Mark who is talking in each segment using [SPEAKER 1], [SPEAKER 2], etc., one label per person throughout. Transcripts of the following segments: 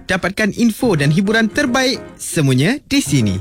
[SPEAKER 1] Dapatkan info dan hiburan terbaik semuanya di sini.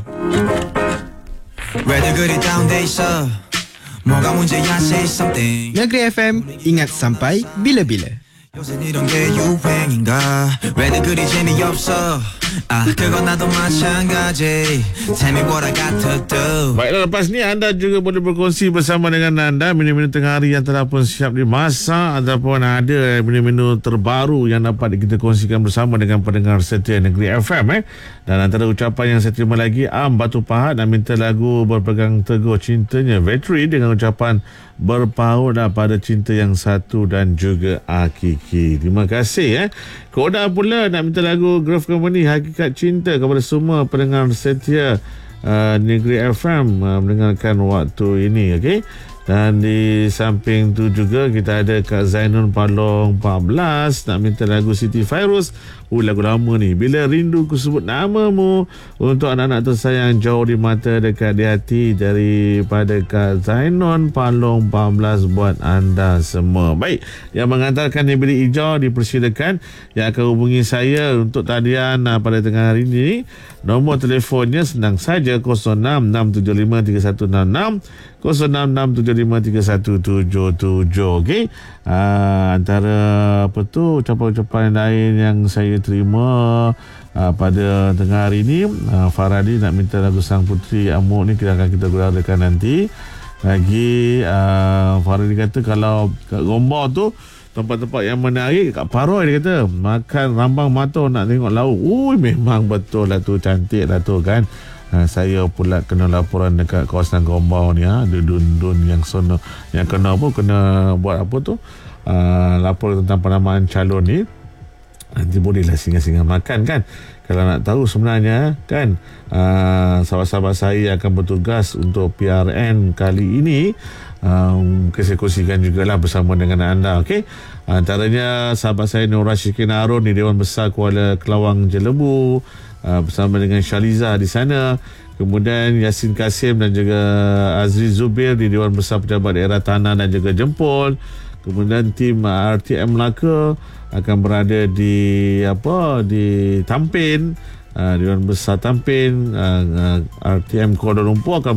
[SPEAKER 1] Negeri FM, ingat sampai bila-bila. 요새 이런 게 유행인가 왜 늘 그리 재미없어 그건 나도 마찬가지 Tell me what I got to do. Baiklah, lepas ni anda juga boleh berkongsi bersama dengan anda menu-menu tengah hari yang telah pun siap dimasak ataupun ada menu-menu terbaru yang dapat kita kongsikan bersama dengan pendengar setia Negeri FM. Dan antara ucapan yang saya terima lagi, Batu Pahat nak minta lagu Berpegang Teguh Cintanya Vetri dengan ucapan berpautlah pada cinta yang satu dan juga hakiki. Terima kasih. Koda pula nak minta lagu Grove Company Hakikat Cinta kepada semua pendengar setia Negeri FM mendengarkan waktu ini. Okey. Dan di samping tu juga kita ada Kak Zainun Palong 14 nak minta lagu Siti Fairuz. Lagu lama ni. Bila rindu ku sebut namamu, untuk anak-anak tersayang jauh di mata dekat di hati, daripada Kak Zainun Palong 14 buat anda semua. Baik, yang mengantarkan di bilik hijau dipersilakan, yang akan hubungi saya untuk talian pada tengah hari ini. Nombor telefonnya senang saja 0667531166 0667531177. Okey. Antara apa tu ucapan-ucapan lain yang saya terima pada tengah hari ini, Faradi nak minta lagu Sang Putri Amuk ni akan kita gunakan nanti. Lagi Faradi kata kalau kat Gombor tu tempat-tempat yang menarik, kat Paroi dia kata makan rambang mata nak tengok laut. Memang betul lah tu, cantik lah tu kan. Saya pula kena laporan dekat kawasan Gombau ni. Ada dun-dun yang sono yang kena apa, kena buat apa tu, lapor tentang penamaan calon ni. Nanti bolehlah singgah-singgah makan kan. Kalau nak tahu sebenarnya kan, sahabat-sahabat saya akan bertugas untuk PRN kali ini, saya kongsikan jugalah bersama dengan anda. Okey. Antaranya sahabat saya Nur Rashikin Harun di Dewan Besar Kuala Kelawang Jelebu, bersama dengan Syaliza di sana. Kemudian Yasin Kasim dan juga Azri Zubir di Dewan Besar Pejabat Daerah Tanah dan juga Jempol. Kemudian tim RTM Melaka akan berada di Tampin, Dewan Besar Tampin. RTM Kuala Lumpur akan